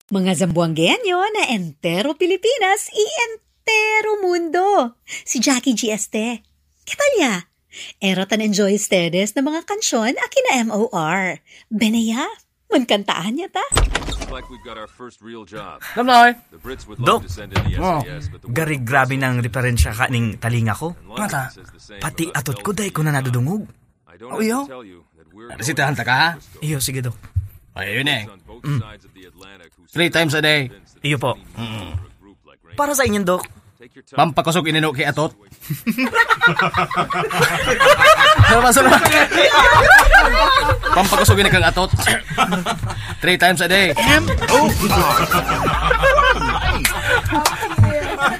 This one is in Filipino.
Mga Zamboangueño na entero Pilipinas y entero mundo. Si Jackie G. Este. ¿Qué tal ya? Era tan enjoy ustedes na mga kansyon akin na MOR. Beneya, mankantaan niya ta. Namnoy! Dok, gari grabe ng referensya ka ning talinga ko. Mata? Pati atot ko dahi ko na nadudungog. O iyo? Resitahan ta ka ha? Iyo, sige dok. Ay, yun eh. 3 times a day. Iyo po. Para sa inyo, dok. Pampakusog inino kay atot. Salamat. Pampakusog inino kang atot. 3 times a day. MOR